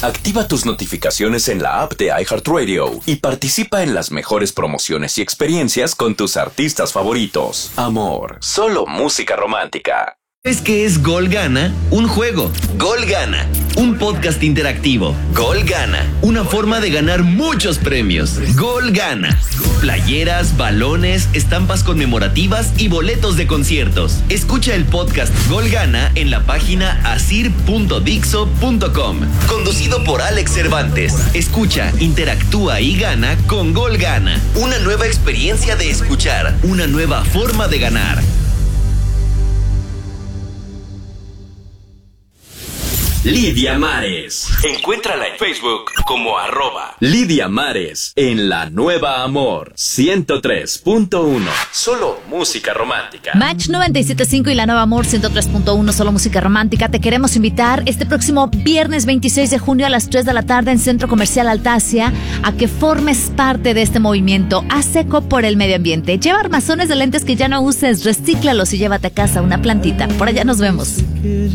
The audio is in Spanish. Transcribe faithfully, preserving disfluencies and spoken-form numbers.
Activa tus notificaciones en la app de iHeartRadio y participa en las mejores promociones y experiencias con tus artistas favoritos. Amor, solo música romántica. ¿Sabes qué es Gol Gana? Un juego. Gol Gana. Un podcast interactivo. Gol Gana. Una forma de ganar muchos premios. Gol Gana. Playeras, balones, estampas conmemorativas y boletos de conciertos. Escucha el podcast Gol Gana en la página asir punto dixo punto com. Conducido por Alex Cervantes. Escucha, interactúa y gana con Gol Gana. Una nueva experiencia de escuchar. Una nueva forma de ganar. Lidia Mares. Encuéntrala en Facebook como arroba Lidia Mares en La Nueva Amor ciento tres punto uno. Solo música romántica. Match noventa y siete punto cinco y La Nueva Amor ciento tres punto uno. Solo música romántica. Te queremos invitar este próximo viernes veintiséis de junio a las tres de la tarde en Centro Comercial Altasia a que formes parte de este movimiento. Haz eco por el medio ambiente. Lleva armazones de lentes que ya no uses, recíclalos y llévate a casa una plantita. Por allá nos vemos.